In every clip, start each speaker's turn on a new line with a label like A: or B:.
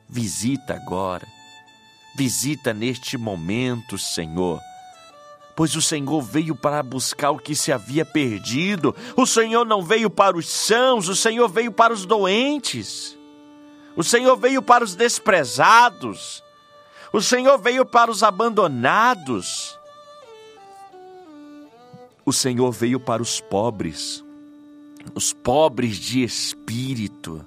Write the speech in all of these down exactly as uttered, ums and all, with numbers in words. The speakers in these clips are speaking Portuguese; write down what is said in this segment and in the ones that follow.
A: Visita agora, visita neste momento, Senhor, pois o Senhor veio para buscar o que se havia perdido. O Senhor não veio para os sãos, o Senhor veio para os doentes. O Senhor veio para os desprezados. O Senhor veio para os abandonados. O Senhor veio para os pobres, os pobres de espírito.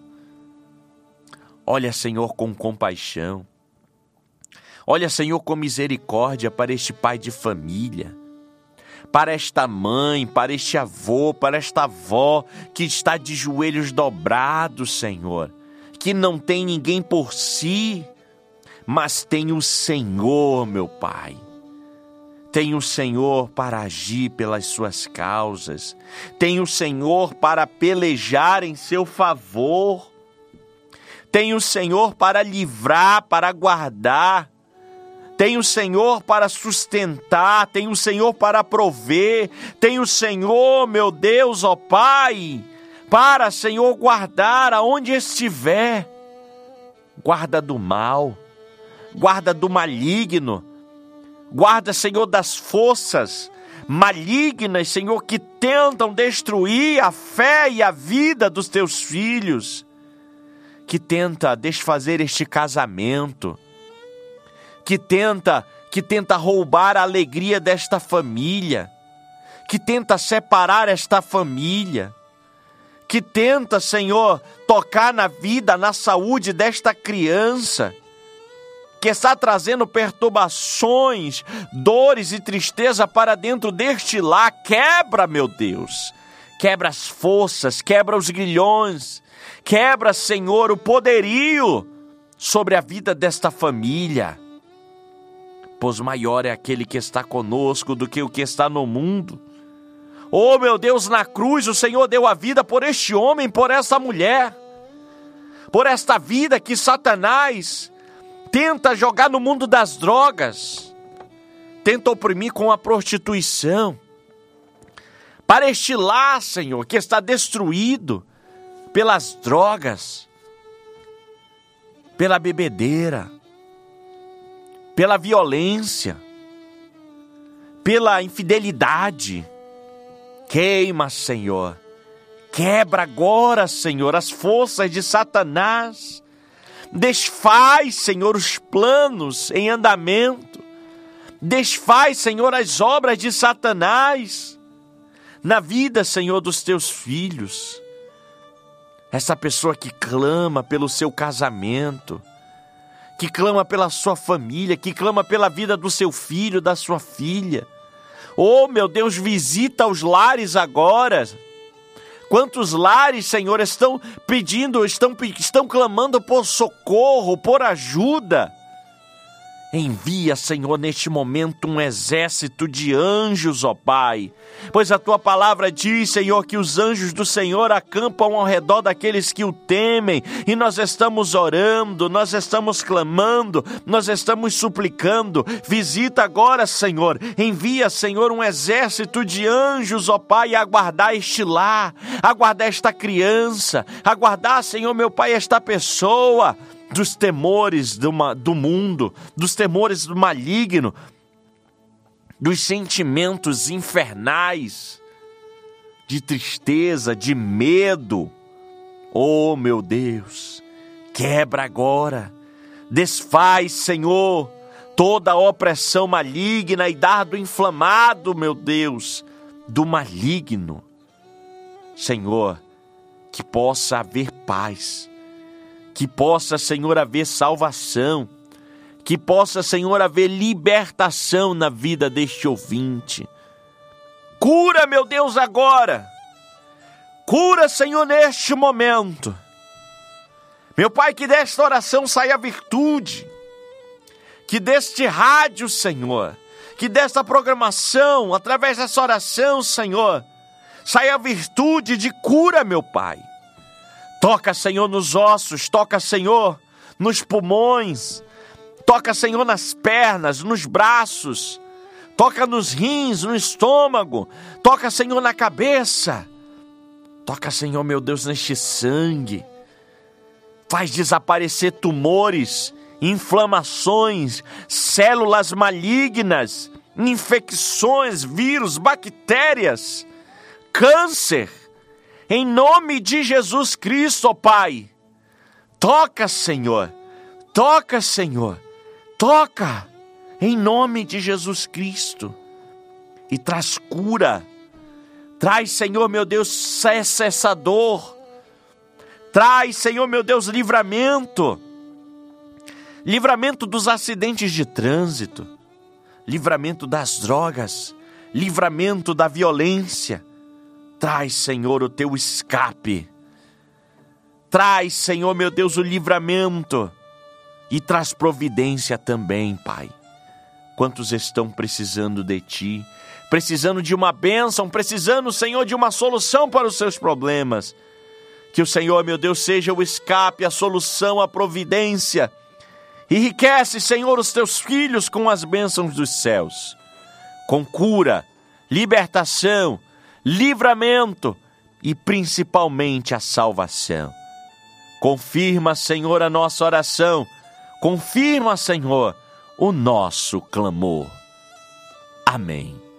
A: Olha, Senhor, com compaixão. Olha, Senhor, com misericórdia para este pai de família, para esta mãe, para este avô, para esta avó que está de joelhos dobrados, Senhor, que não tem ninguém por si, mas tem o Senhor, meu Pai. Tem o Senhor para agir pelas suas causas. Tem o Senhor para pelejar em seu favor. Tem o Senhor para livrar, para guardar. Tem o Senhor para sustentar. Tem o Senhor para prover. Tem o Senhor, meu Deus, ó Pai, para, Senhor, guardar aonde estiver. Guarda do mal. Guarda do maligno. Guarda, Senhor, das forças malignas, Senhor, que tentam destruir a fé e a vida dos teus filhos, que tenta desfazer este casamento, que tenta, que tenta roubar a alegria desta família, que tenta separar esta família, que tenta, Senhor, tocar na vida, na saúde desta criança, que está trazendo perturbações, dores e tristeza para dentro deste lar. Quebra, meu Deus, quebra as forças, quebra os grilhões, quebra, Senhor, o poderio sobre a vida desta família, pois maior é aquele que está conosco do que o que está no mundo. Oh, meu Deus, na cruz o Senhor deu a vida por este homem, por essa mulher, por esta vida que Satanás tenta jogar no mundo das drogas, tenta oprimir com a prostituição, para este lar, Senhor, que está destruído pelas drogas, pela bebedeira, pela violência, pela infidelidade. Queima, Senhor, quebra agora, Senhor, as forças de Satanás. Desfaz, Senhor, os planos em andamento. Desfaz, Senhor, as obras de Satanás na vida, Senhor, dos teus filhos. Essa pessoa que clama pelo seu casamento, que clama pela sua família, que clama pela vida do seu filho, da sua filha. Oh, meu Deus, visita os lares agora. Quantos lares, Senhor, estão pedindo, estão, estão clamando por socorro, por ajuda. Envia, Senhor, neste momento um exército de anjos, ó Pai. Pois a Tua palavra diz, Senhor, que os anjos do Senhor acampam ao redor daqueles que o temem. E nós estamos orando, nós estamos clamando, nós estamos suplicando. Visita agora, Senhor. Envia, Senhor, um exército de anjos, ó Pai, a guardar este lar, a guardar esta criança, a guardar, Senhor, meu Pai, esta pessoa dos temores do, do mundo, dos temores do maligno, dos sentimentos infernais, de tristeza, de medo. Oh, meu Deus, quebra agora, desfaz, Senhor, toda a opressão maligna e dardo inflamado, meu Deus, do maligno. Senhor, que possa haver paz, que possa, Senhor, haver salvação, que possa, Senhor, haver libertação na vida deste ouvinte. Cura, meu Deus, agora. Cura, Senhor, neste momento. Meu Pai, que desta oração saia a virtude, que deste rádio, Senhor, que desta programação, através dessa oração, Senhor, saia a virtude de cura, meu Pai. Toca, Senhor, nos ossos, toca, Senhor, nos pulmões, toca, Senhor, nas pernas, nos braços, toca nos rins, no estômago, toca, Senhor, na cabeça, toca, Senhor, meu Deus, neste sangue, Faz desaparecer tumores, inflamações, células malignas, infecções, vírus, bactérias, câncer. Em nome de Jesus Cristo, ó Pai. Toca, Senhor. Toca, Senhor. Toca. Em nome de Jesus Cristo. E traz cura. Traz, Senhor, meu Deus, cessa essa dor. Traz, Senhor, meu Deus, livramento. Livramento dos acidentes de trânsito. Livramento das drogas. Livramento da violência. Traz, Senhor, o teu escape. Traz, Senhor, meu Deus, o livramento. E traz providência também, Pai. Quantos estão precisando de Ti, precisando de uma bênção, precisando, Senhor, de uma solução para os seus problemas. Que o Senhor, meu Deus, seja o escape, a solução, a providência. Enriquece, Senhor, os Teus filhos com as bênçãos dos céus. Com cura, libertação, livramento e principalmente a salvação. Confirma, Senhor, a nossa oração. Confirma, Senhor, o nosso clamor. Amém.